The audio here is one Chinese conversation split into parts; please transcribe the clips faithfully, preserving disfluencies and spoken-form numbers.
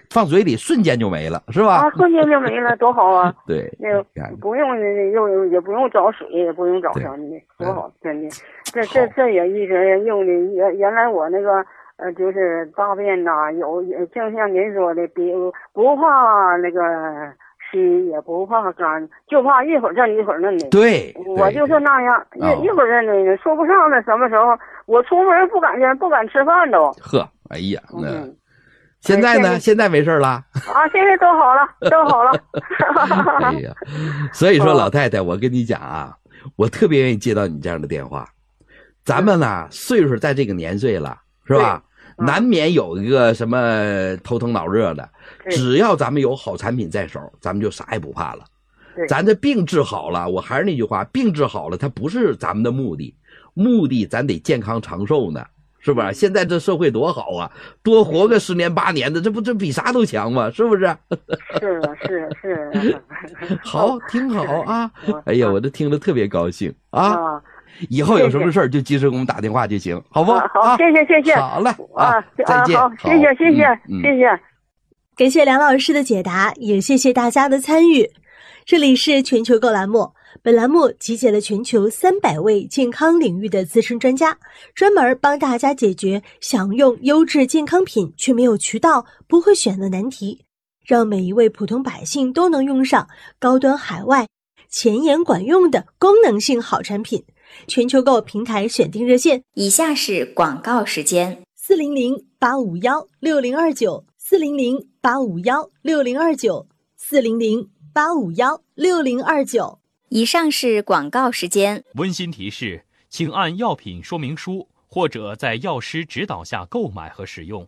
放嘴里瞬间就没了，是吧？ 啊，瞬间就没了，多好啊！ 对， 那个不用又也不用找水，也不用找什么的，多好，真的。这这这也一直用的原原来我那个呃，就是大便呐，有就像您说的，比不怕那个湿，也不怕干，就怕一会儿这一会儿那的。 对， 我就是那样，一一会儿那的，说不上了什么时候，我出门不敢不敢吃饭都。 呵，哎呀，那。 嗯现在呢？现在没事了啊！现在都好了，都好了。 哎呀，所以说老太太，我跟你讲啊，我特别愿意接到你这样的电话。咱们呢，岁数在这个年岁了，是吧？难免有一个什么头疼脑热的，只要咱们有好产品在手，咱们就啥也不怕了。咱这病治好了，我还是那句话，病治好了，它不是咱们的目的，目的咱得健康长寿呢。是吧？现在这社会多好啊，多活个十年八年的，这不这比啥都强吗？是不是？ 是是是。 好，挺好啊！哎呀，我这听着特别高兴啊！以后有什么事儿就及时给我们打电话就行，好不好？ 好，谢谢谢谢。 好嘞啊，再见。 好，谢谢谢谢谢谢。 感谢梁老师的解答，也谢谢大家的参与。这里是全球购栏目，本栏目集结了全球三百位健康领域的资深专家，专门帮大家解决想用优质健康品却没有渠道、不会选的难题，让每一位普通百姓都能用上高端海外、前沿管用的功能性好产品。全球购平台选定热线： 以下是广告时间： 四零零八五幺六零二九，四零零八五幺六零二九，四零零八五幺六零二九。 以上是广告时间。 温馨提示，请按药品说明书或者在药师指导下购买和使用。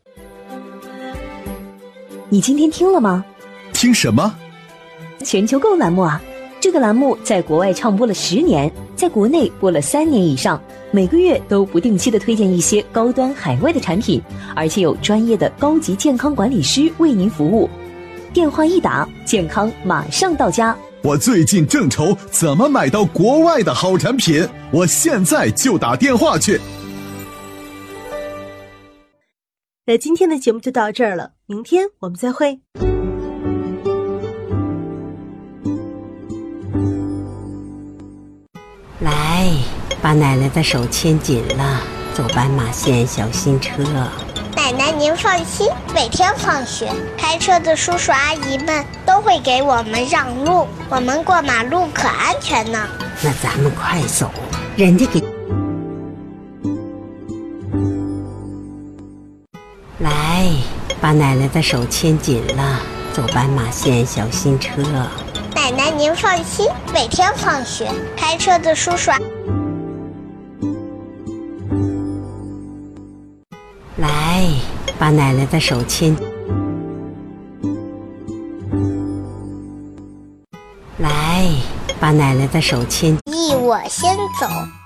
你今天听了吗？ 听什么？ 全球购栏目啊，这个栏目在国外唱播了十年，在国内播了三年以上，每个月都不定期的推荐一些高端海外的产品，而且有专业的高级健康管理师为您服务。电话一打，健康马上到家。 我最近正愁怎么买到国外的好产品，我现在就打电话去。 那今天的节目就到这儿了，明天我们再会。 来，把奶奶的手牵紧了，走斑马线小心车。 奶奶您放心，每天放学开车的叔叔阿姨们都会给我们让路，我们过马路可安全呢。 那咱们快走，人家给。来，把奶奶的手牵紧了，走斑马线小心车。 奶奶您放心，每天放学开车的叔叔来，把奶奶的手牵来，把奶奶的手牵意我先走。